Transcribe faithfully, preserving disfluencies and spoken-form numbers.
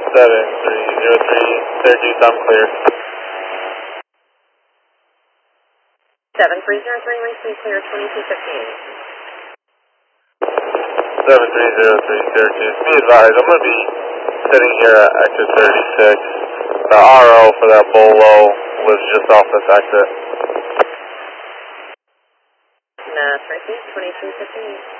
seven three zero three, Syracuse, I'm clear. seven three zero three, receive clear twenty-two fifty-eight. seven three zero three, Syracuse. Be advised, I'm going to be sitting here at exit thirty-six. The R O for that Bolo was just off this exit. Mass, receive twenty-two fifty-eight.